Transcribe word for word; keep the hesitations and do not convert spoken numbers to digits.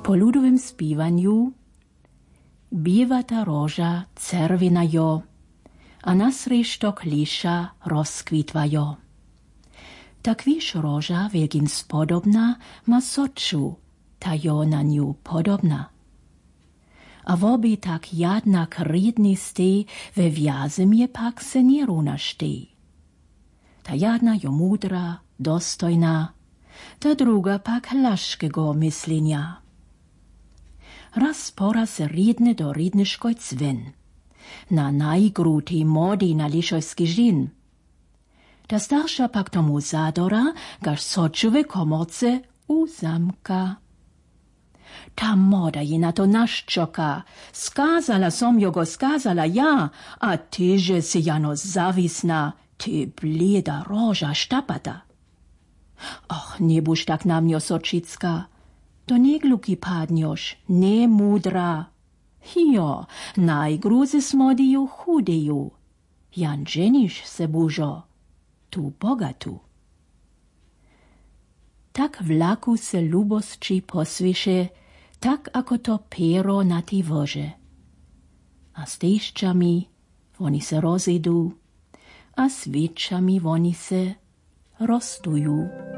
Po ľudovém spívanju býva ta roža cervina jo, a na sreštok liša rozkvitvajo. Tak víš roža veľkým spodobná ma soču, ta jo na nju podobna. A vobi tak jadnak riedny stej, ve vjazem je pak se njeruna štej. Ta jadna jo mudra, dostojna, ta druga pak laškego myslinja. Raz pora se riedne do riedniškoj cven, na najgrutej modi na lišojski žin. Ta starša pak tomu zadora, gaž sočuve komorce uzamka. Ta moda je na to naščoka, skazala som jo go skazala ja, a tyže si jano zavisna, ty blieda roža štapata. Och, nebuš tak na mňo sočicka, to negluky padnjoš, ne mudra. Jo, najgruze smodiju hudeju, jan ženiš se bužo, tu bogatu. Tak vlaku se lubosči posviše, tak ako to pero na tej vože. A s tejščami oni se rozidu, a s vičami oni se rozdujú.